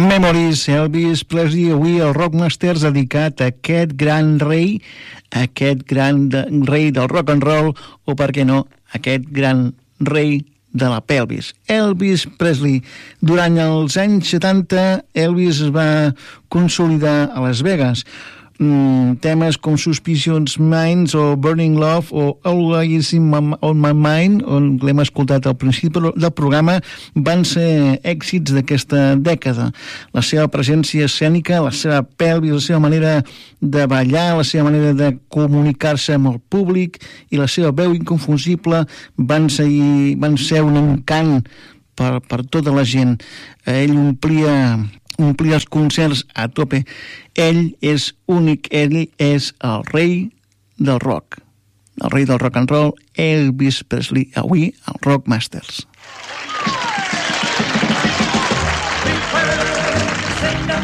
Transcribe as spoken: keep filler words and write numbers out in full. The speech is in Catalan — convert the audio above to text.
Memories, Elvis Presley, avui el Rockmasters dedicat a aquest gran rei, aquest gran de, rei del rock and roll, o per què no, aquest gran rei de la pelvis, Elvis Presley. Durant els anys setanta, Elvis es va consolidar a Las Vegas. Mm, temes com Suspicious Minds o Burning Love o Always in my, on My Mind, on l'hem escoltat al principi del programa, van ser èxits d'aquesta dècada. La seva presència escènica, la seva pelvis, la seva manera de ballar, la seva manera de comunicar-se amb el públic i la seva veu inconfusible van, seguir, van ser un encant per, per tota la gent. Ell omplia... omplir els concerts a tope. Ell és únic, ell és el rei del rock, el rei del rock and roll, Elvis Presley, avui al Rockmasters.